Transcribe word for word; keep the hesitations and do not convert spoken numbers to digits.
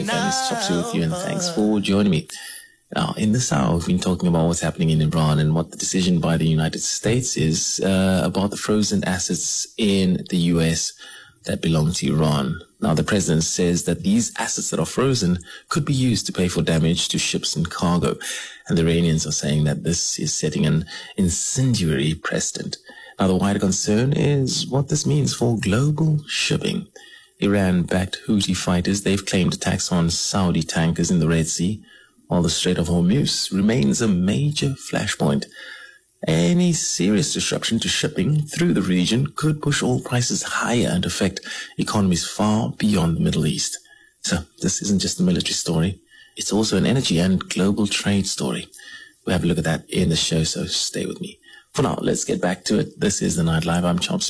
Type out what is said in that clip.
Hey fam, it's Chop Suey with you, and thanks for joining me. Now, in this hour, we've been talking about what's happening in Iran and what the decision by the United States is uh, about the frozen assets in the U S that belong to Iran. Now, the president says that these assets that are frozen could be used to pay for damage to ships and cargo. And the Iranians are saying that this is setting an incendiary precedent. Now, the wider concern is what this means for global shipping. Iran-backed Houthi fighters, they've claimed attacks on Saudi tankers in the Red Sea, while the Strait of Hormuz remains a major flashpoint. Any serious disruption to shipping through the region could push oil prices higher and affect economies far beyond the Middle East. So this isn't just a military story. It's also an energy and global trade story. We'll have a look at that in the show, so stay with me. For now, let's get back to it. This is The Night Live. I'm Chop Suey.